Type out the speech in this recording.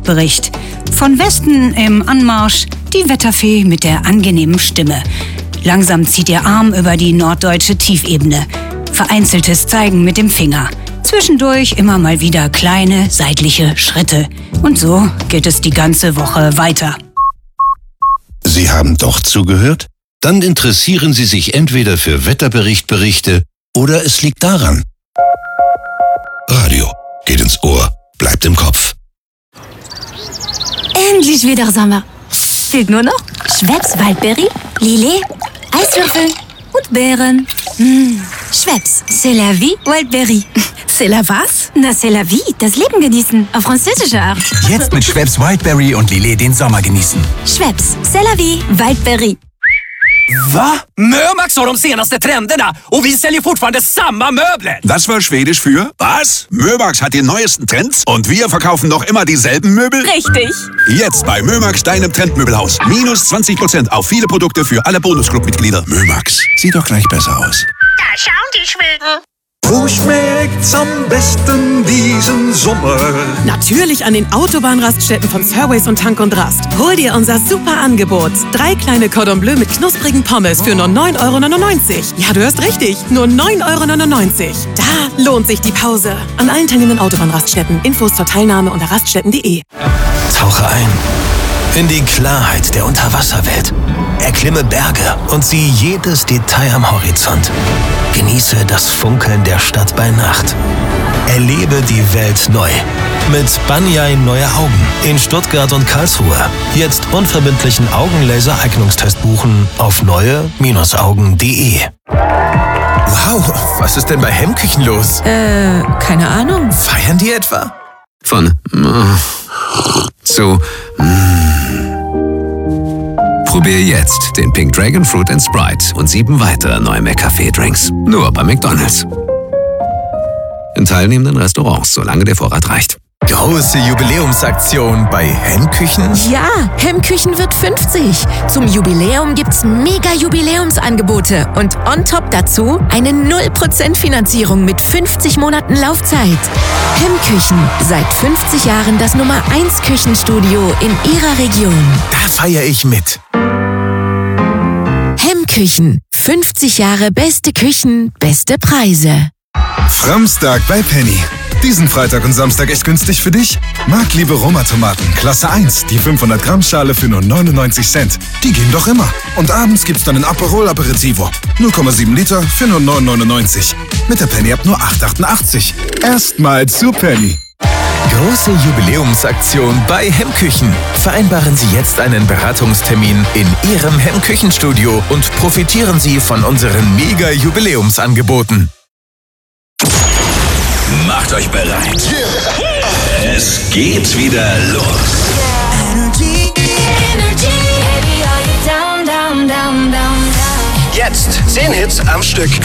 Wetterbericht. Von Westen im Anmarsch die Wetterfee mit der angenehmen Stimme. Langsam zieht ihr Arm über die norddeutsche Tiefebene. Vereinzeltes Zeigen mit dem Finger. Zwischendurch immer mal wieder kleine, seitliche Schritte. Und so geht es die ganze Woche weiter. Sie haben doch zugehört? Dann interessieren Sie sich entweder für Wetterberichte oder es liegt daran. Radio geht ins Ohr, bleibt im Kopf. Endlich wieder Sommer. Fehlt nur noch Schweppes Waldberry, Lillet, Eiswürfel und Beeren. Schweppes, c'est la vie, Waldberry. C'est la was? Na, c'est la vie, das Leben genießen, auf französische Art. Jetzt mit Schweppes Wildberry und Lillet den Sommer genießen. Schweppes, c'est la vie, Waldberry. Va? Mömax har de senaste trenderna och vi säljer fortfarande samma möbler. Das war Schwedisch für was? Mömax hat die neuesten Trends und wir verkaufen noch immer dieselben Möbel? Richtig. Jetzt bei Mömax, deinem Trendmöbelhaus. Minus 20% auf viele Produkte für alle Bonusclub-Mitglieder. Mömax, sieht doch gleich besser aus. Da schauen die Schweden. Wo schmeckt's am besten diesen Sommer? Natürlich an den Autobahnraststätten von Surways und Tank und Rast. Hol dir unser super Angebot. 3 kleine Cordon Bleu mit knusprigen Pommes für nur 9,99 €. Ja, du hörst richtig. Nur 9,99 €. Da lohnt sich die Pause. An allen teilnehmenden Autobahnraststätten. Infos zur Teilnahme unter raststätten.de. Tauche ein in die Klarheit der Unterwasserwelt. Erklimme Berge und sieh jedes Detail am Horizont. Genieße das Funkeln der Stadt bei Nacht. Erlebe die Welt neu. Mit Banjai Neue Augen in Stuttgart und Karlsruhe. Jetzt unverbindlichen Augenlaser-Eignungstest buchen auf neue-augen.de. Wow, was ist denn bei Hemmküchen los? Keine Ahnung. Feiern die etwa? Von zu Probier jetzt den Pink Dragon Fruit & Sprite und 7 weitere neue McCafé-Drinks. Nur bei McDonald's. In teilnehmenden Restaurants, solange der Vorrat reicht. Große Jubiläumsaktion bei Hemmküchen? Ja, Hemmküchen wird 50. Zum Jubiläum gibt's mega Jubiläumsangebote und on top dazu eine 0% Finanzierung mit 50 Monaten Laufzeit. Hemmküchen, seit 50 Jahren das Nummer 1 Küchenstudio in Ihrer Region. Da feiere ich mit. Hemmküchen, 50 Jahre beste Küchen, beste Preise. Framstag bei Penny. Diesen Freitag und Samstag echt günstig für dich? Marktliebe Roma-Tomaten, Klasse 1, die 500 Gramm Schale für nur 99 Cent. Die gehen doch immer. Und abends gibt's dann ein Aperol Aperitivo. 0,7 Liter für nur 9,99. Mit der Penny ab nur 8,88. Erstmal zu Penny. Große Jubiläumsaktion bei Hemmküchen. Vereinbaren Sie jetzt einen Beratungstermin in Ihrem Hemmküchenstudio und profitieren Sie von unseren Mega-Jubiläumsangeboten. Macht euch bereit. Es geht wieder los. Jetzt 10 Hits am Stück.